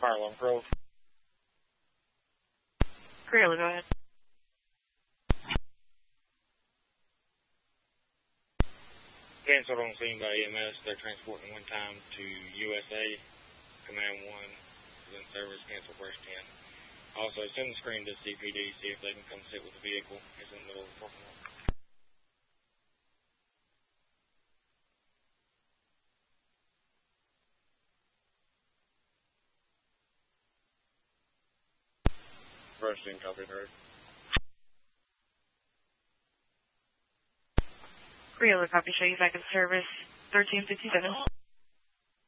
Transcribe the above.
Fire alarm Grove. Clearly, go ahead. Canceled on scene by EMS. They're transporting one time to USA. Command 1 is in service. Cancel first 10. Also, send the screen to CPD, see if they can come sit with the vehicle. It's in the middle of the parking lot. First in, copy, heard. Clearly, copy. Show you back in service. 1357.